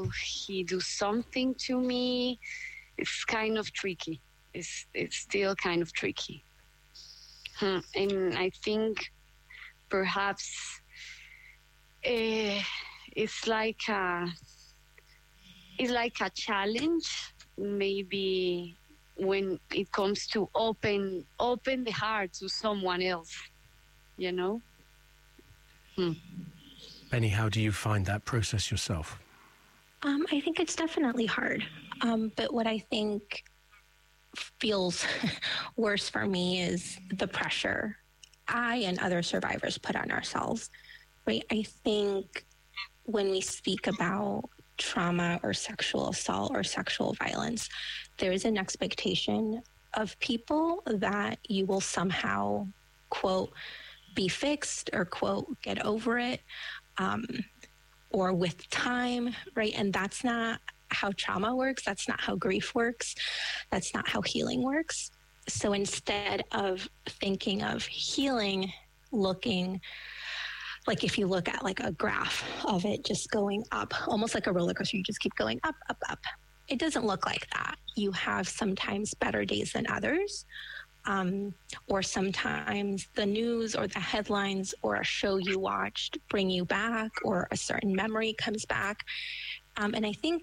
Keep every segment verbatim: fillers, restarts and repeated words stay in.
will he do something to me? It's kind of tricky. It's, it's still kind of tricky. Hmm. And I think perhaps uh, it's like a, it's like a challenge, maybe when it comes to open open the heart to someone else, you know? Hmm. Benny, how do you find that process yourself? Um, I think it's definitely hard. Um, but what I think feels worse for me is the pressure I and other survivors put on ourselves, right? I think when we speak about trauma or sexual assault or sexual violence, there is an expectation of people that you will somehow, quote, be fixed or, quote, get over it, um, or with time, right? And that's not how trauma works. That's not how grief works. That's not how healing works. So instead of thinking of healing, looking like if you look at like a graph of it just going up, almost like a roller coaster, you just keep going up, up, up. It doesn't look like that. You have sometimes better days than others. Um, or sometimes the news or the headlines or a show you watched bring you back, or a certain memory comes back. Um, and I think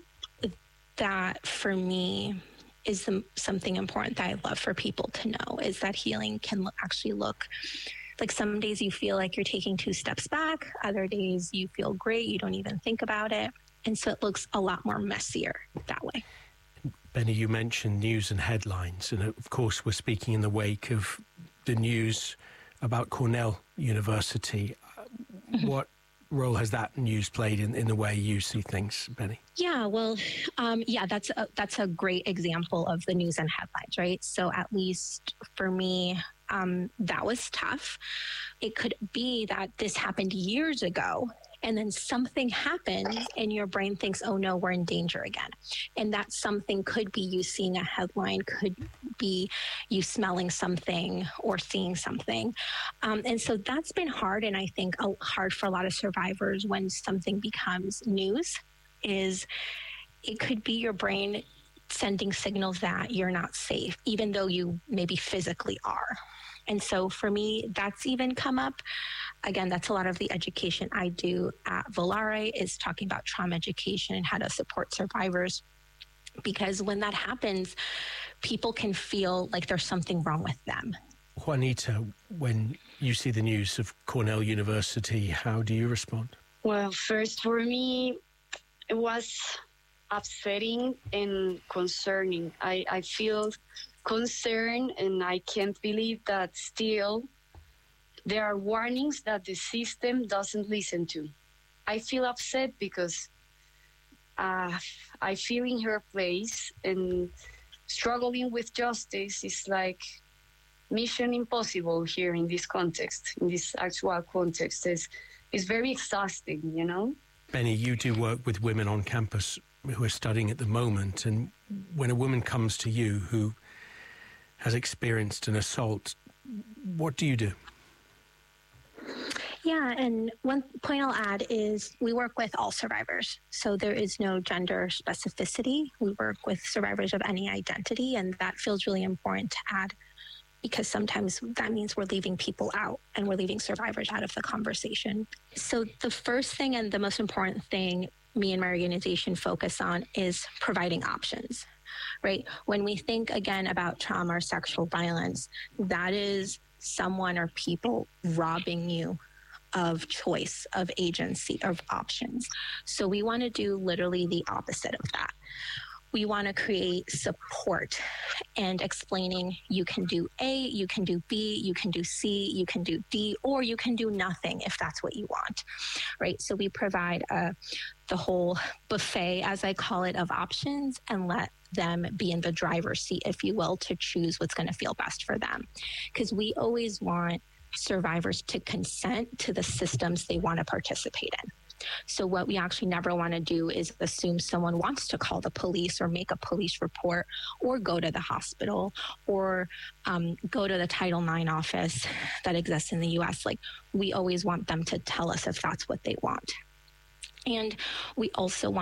that for me is the, something important that I love for people to know, is that healing can actually look like some days you feel like you're taking two steps back. Other days you feel great. You don't even think about it. And so it looks a lot more messier that way. Benny, you mentioned news and headlines. And of course, we're speaking in the wake of the news about Cornell University. Mm-hmm. What role has that news played in, in the way you see things, Benny? Yeah, well, um, yeah, that's a, that's a great example of the news and headlines, right? So at least for me, um, that was tough. It could be that this happened years ago, and then something happens and your brain thinks, oh no, we're in danger again. And that something could be you seeing a headline, could be you smelling something or seeing something. Um, and so that's been hard. And I think uh, hard for a lot of survivors when something becomes news, is it could be your brain sending signals that you're not safe, even though you maybe physically are. And so for me, that's even come up. Again, that's a lot of the education I do at Volare, is talking about trauma education and how to support survivors. Because when that happens, people can feel like there's something wrong with them. Juanita, when you see the news of Cornell University, how do you respond? Well, first for me, it was upsetting and concerning. I, I feel concerned, and I can't believe that still there are warnings that the system doesn't listen to. I feel upset because uh, I feel in her place, and struggling with justice is like mission impossible here in this context, in this actual context. It's, it's very exhausting, you know? Benny, you do work with women on campus who are studying at the moment, and when a woman comes to you who has experienced an assault, what do you do? Yeah, and one point I'll add is we work with all survivors. So there is no gender specificity. We work with survivors of any identity, and that feels really important to add, because sometimes that means we're leaving people out and we're leaving survivors out of the conversation. So the first thing and the most important thing me and my organization focus on is providing options, right? When we think, again, about trauma or sexual violence, that is someone or people robbing you of choice, of agency, of options. So we want to do literally the opposite of that. We want to create support and explaining you can do A, you can do B, you can do C, you can do D, or you can do nothing if that's what you want, right? So we provide uh, the whole buffet, as I call it, of options, and let them be in the driver's seat, if you will, to choose what's going to feel best for them. Because we always want survivors to consent to the systems they want to participate in. So what we actually never want to do is assume someone wants to call the police or make a police report or go to the hospital or um, go to the Title nine office that exists in the U S. Like, we always want them to tell us if that's what they want. And we also want